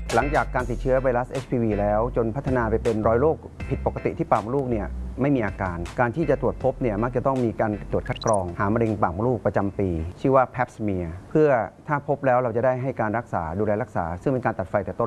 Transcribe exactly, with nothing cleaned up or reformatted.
หลังจากการติดเชื้อไวรัส เอช พี วี แล้วจนพัฒนาไปเป็นรอยโรคผิดปกติที่ปากมดลูกเนี่ยไม่มีอาการการที่จะตรวจพบเนี่ยมักจะต้องมีการตรวจคัดกรองหามะเร็งปากมดลูกประจำปีชื่อว่า แพป สเมียร์ เพื่อถ้าพบแล้วเราจะได้ให้การรักษาดูแลรักษาซึ่งเป็นการตัดไฟแต่ต้น